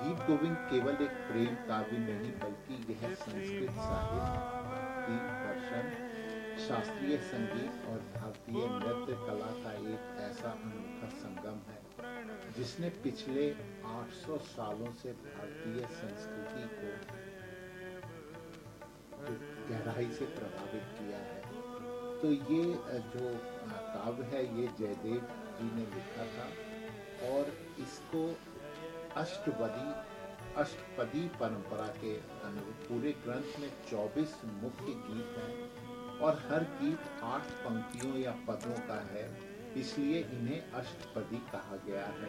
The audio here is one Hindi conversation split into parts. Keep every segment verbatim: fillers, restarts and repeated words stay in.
गीत गोविंद केवल एक प्रेम काव्य नहीं बल्कि यह संस्कृत साहित्य दर्शन, शास्त्रीय संगीत और भारतीय नृत्य कला का एक ऐसा अनोखा संगम है जिसने पिछले आठ सौ सालों से भारतीय संस्कृति को गहराई से प्रभावित किया है। तो ये जो काव्य है ये जयदेव जी ने लिखा था और इसको अष्टपदी अष्टपदी परंपरा के अनुरूप पूरे ग्रंथ में चौबीस मुख्य गीत हैं और हर गीत आठ पंक्तियों या पदों का है, इसलिए इन्हें अष्टपदी कहा गया है।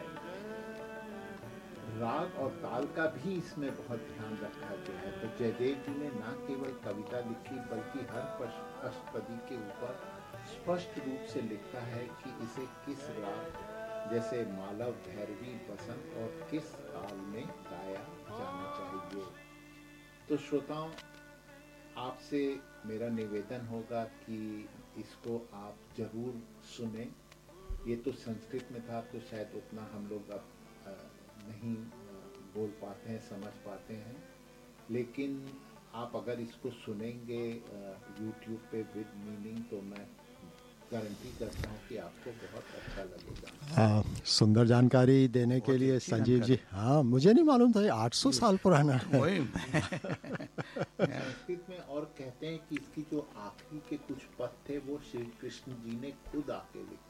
राग और ताल का भी इसमें बहुत ध्यान रखा गया है। तो जयदेव जी ने न केवल कविता लिखी बल्कि हर अष्टपदी के ऊपर स्पष्ट रूप से लिखा है कि इसे किस राग जैसे मालव, भैरवी, बसंत और किस ताल में गाया जाना चाहिए। तो श्रोताओं, आपसे मेरा निवेदन होगा कि इसको आप जरूर सुने। ये तो संस्कृत में था तो शायद उतना हम लोग अब नहीं बोल पाते हैं, समझ पाते हैं, लेकिन आप अगर इसको सुनेंगे यूट्यूब पे विद मीनिंग तो मैं गारंटी करता हूँ कि आपको बहुत अच्छा लगेगा। आ, सुंदर जानकारी देने के लिए संजीव जी। हाँ, मुझे नहीं मालूम था ये आठ सौ साल पुराना है। संस्कृत में और कहते हैं कि इसकी जो आखिरी के कुछ पद थे वो श्री कृष्ण जी ने खुद आके लिखे।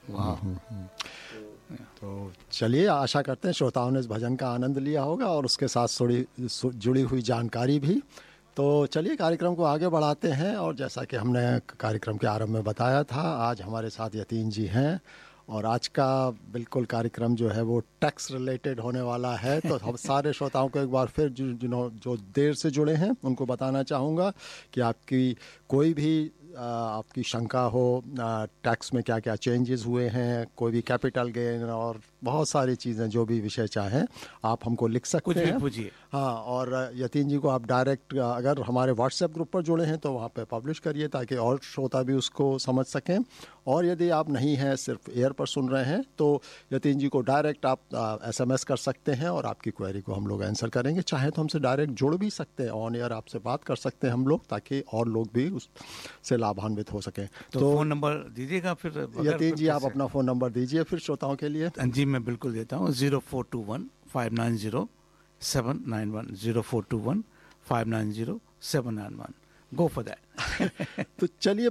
तो, तो चलिए, आशा करते हैं श्रोताओं ने इस भजन का आनंद लिया होगा और उसके साथ थोड़ी जुड़ी हुई जानकारी भी। तो चलिए कार्यक्रम को आगे बढ़ाते हैं और जैसा कि हमने कार्यक्रम के आरंभ में बताया था, आज हमारे साथ यतीन जी हैं और आज का बिल्कुल कार्यक्रम जो है वो टैक्स रिलेटेड होने वाला है। तो हम सारे श्रोताओं को एक बार फिर जिन्हों जो देर से जुड़े हैं उनको बताना चाहूँगा कि आपकी कोई भी आपकी शंका हो टैक्स में क्या क्या चेंजेस हुए हैं, कोई भी कैपिटल गेन और बहुत सारी चीज़ें, जो भी विषय चाहें आप हमको लिख सकते हैं, कुछ पूछिए। हाँ, और यतीन जी को आप डायरेक्ट अगर हमारे व्हाट्सएप ग्रुप पर जुड़े हैं तो वहाँ पे पब्लिश करिए ताकि और श्रोता भी उसको समझ सकें। और यदि आप नहीं हैं, सिर्फ एयर पर सुन रहे हैं, तो यतीन जी को डायरेक्ट आप एसएमएस कर सकते हैं और आपकी क्वेरी को हम लोग आंसर करेंगे। चाहे तो हमसे डायरेक्ट जुड़ भी सकते हैं, ऑन एयर आपसे बात कर सकते हैं हम लोग, ताकि और लोग भी उससे लाभान्वित हो सकें। तो, तो फ़ोन नंबर दीजिएगा फिर यतीन जी, आप अपना फ़ोन नंबर दीजिए फिर श्रोताओं के लिए। जी मैं बिल्कुल देता हूँ, zero four to one five nine zero seven nine one zero four to one five nine zero seven nine one. Go for that. तो चलिए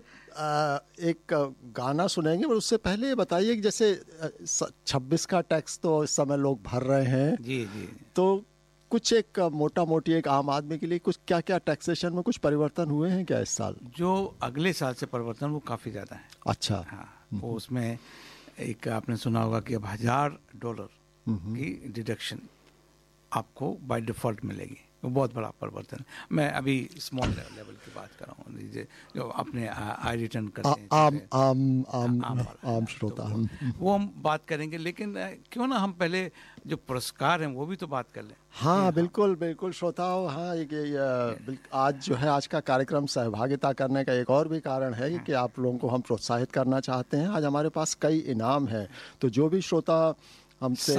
एक गाना सुनेंगे, पर उससे पहले बताइए कि जैसे छब्बीस का टैक्स तो इस समय लोग भर रहे हैं जी जी, तो कुछ एक मोटा मोटी एक आम आदमी के लिए कुछ क्या क्या टैक्सेशन में कुछ परिवर्तन हुए हैं क्या इस साल? जो अगले साल से परिवर्तन वो काफ़ी ज़्यादा है। अच्छा, हाँ, वो उसमें एक आपने सुना होगा कि अब हजार डॉलर की डिडक्शन आपको बाय डिफ़ॉल्ट मिलेगी। वो बहुत बड़ा परिवर्तन है। मैं अभी स्मॉल लेवल की बात कर रहा हूँ, जो अपने आई रिटर्न करते हैं, आम आम आम आम, आम श्रोता, तो वो हम बात करेंगे, लेकिन क्यों ना हम पहले जो पुरस्कार हैं वो भी तो बात कर लें। हाँ बिल्कुल बिल्कुल श्रोताओं, हाँ ये आज जो है आज का कार्यक्रम सहभागिता करने का एक और भी कारण है कि आप लोगों को हम प्रोत्साहित करना चाहते हैं। आज हमारे पास कई इनाम हैं, तो जो भी श्रोता हमसे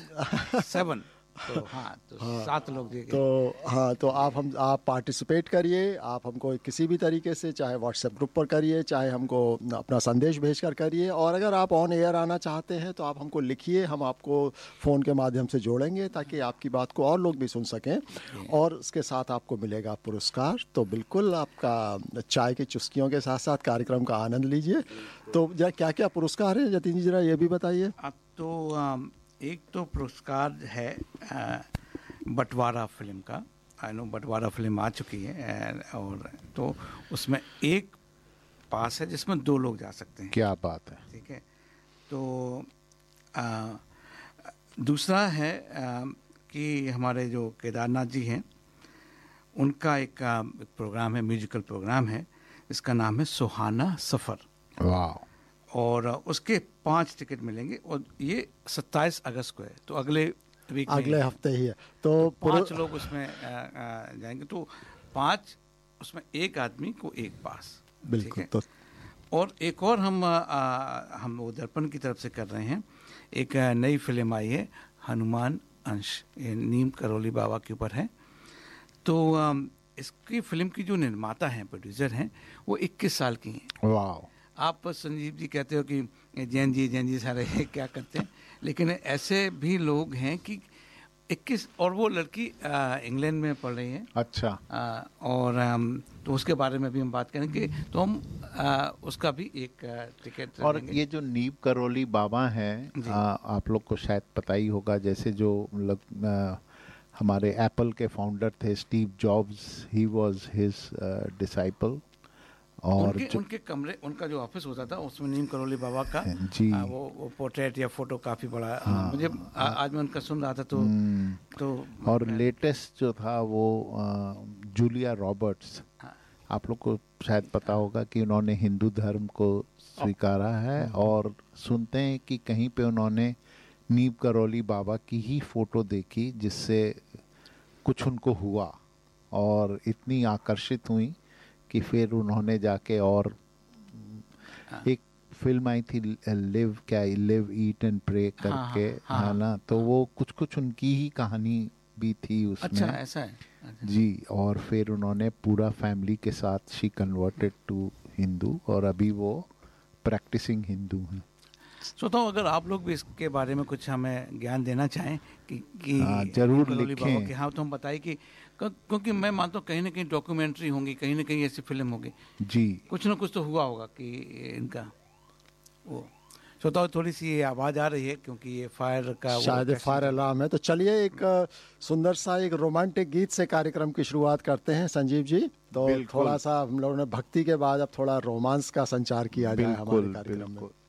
सेवन तो हाँ तो हाँ, सात लोग तो हाँ तो आप हम आप पार्टिसिपेट करिए। आप हमको किसी भी तरीके से, चाहे व्हाट्सएप ग्रुप पर करिए, चाहे हमको अपना संदेश भेजकर करिए, और अगर आप ऑन एयर आना चाहते हैं तो आप हमको लिखिए, हम आपको फ़ोन के माध्यम से जोड़ेंगे ताकि आपकी बात को और लोग भी सुन सकें, और उसके साथ आपको मिलेगा पुरस्कार। तो बिल्कुल आपका चाय की चुस्कियों के साथ साथ कार्यक्रम का आनंद लीजिए। तो क्या क्या पुरस्कार है यतीन जी, जरा ये भी बताइए। तो एक तो पुरस्कार है बंटवारा फिल्म का। आई नो बंटवारा फिल्म आ चुकी है, और तो उसमें एक पास है जिसमें दो लोग जा सकते हैं। क्या बात है, ठीक है। तो आ, दूसरा है आ, कि हमारे जो केदारनाथ जी हैं उनका एक, आ, एक प्रोग्राम है, म्यूजिकल प्रोग्राम है, इसका नाम है सुहाना सफ़र। वाह। और उसके पांच टिकट मिलेंगे, और ये सत्ताईस अगस्त को है, तो अगले वीक अगले हफ्ते ही है। तो, तो पांच लोग उसमें आ, आ, जाएंगे, तो पांच उसमें एक आदमी को एक पास। बिल्कुल। तो और एक और हम आ, हम वो दर्पण की तरफ से कर रहे हैं, एक नई फिल्म आई है हनुमान अंश ये नीम करौली बाबा के ऊपर है। तो अम, इसकी फिल्म की जो निर्माता हैं, प्रोड्यूसर हैं, वो इक्कीस साल की हैं। वाह। आप संजीव जी कहते हो कि जैन जी जैन जी सारे क्या करते हैं, लेकिन ऐसे भी लोग हैं कि इक्कीस, और वो लड़की आ, इंग्लैंड में पढ़ रही है। अच्छा। आ, और आम, तो उसके बारे में भी हम बात करेंगे, तो हम आ, उसका भी एक आ, टिकट और देंगे। ये जो नीम करौली बाबा हैं, जी। आ, आप लोग को शायद पता ही होगा, जैसे जो लग, आ, हमारे एप्पल के फाउंडर थे Steve jobs, he was his disciple. और उनके जो- उनके कमरे, उनका जो ऑफिस होता था उसमें नीम करौली बाबा का जी। आ, वो, वो पोर्ट्रेट या फोटो काफी बड़ा आ, मुझे आ, आज मैं उनका सुन रहा था तो हम्म, तो और लेटेस्ट जो था वो आ, जूलिया रॉबर्ट्स, हाँ। आप लोग को शायद पता होगा कि उन्होंने हिंदू धर्म को स्वीकारा है, और सुनते हैं कि कहीं पे उन्होंने नीम करौली बाबा की ही फोटो देखी जिससे कुछ उनको हुआ, और इतनी आकर्षित हुई कि फिर उन्होंने जाके, और एक फिल्म आई थी लिव, क्या लिव ईट एंड प्रे करके, हाँ, हाँ, है ना, तो वो कुछ कुछ उनकी ही कहानी भी थी उसमें। अच्छा ऐसा है। अच्छा। जी, और फिर उन्होंने पूरा फैमिली के साथ शी कन्वर्टेड टू हिंदू, और अभी वो प्रैक्टिसिंग हिंदू हैं। श्रोताओ, अगर आप लोग भी इसके बारे में कुछ हमें ज्ञान देना चाहें कि, कि हाँ, जरूर करौली बाबा लिखें। के, हाँ, तो हम बताइए कि क्यों- क्योंकि मैं मानता हूँ कहीं ना कहीं डॉक्यूमेंट्री होंगी, कहीं ना कहीं ऐसी फिल्म होगी, जी, कुछ ना कुछ तो हुआ होगा कि इनका वो। श्रोताओ, थोड़ी सी ये आवाज़ आ रही है क्योंकि ये फायर का वो शायद टेस्टिंग फायर चल रहा है। अलार्म है। तो चलिए एक अ, सुंदर सा एक रोमांटिक गीत से कार्यक्रम की शुरुआत करते हैं संजीव जी। तो बिल्कुल। थोड़ा सा हम लोगों ने भक्ति के बाद अब थोड़ा रोमांस का संचार किया जाए हमारे बिल्कुल कार्यक्रम में। बिल्कुल।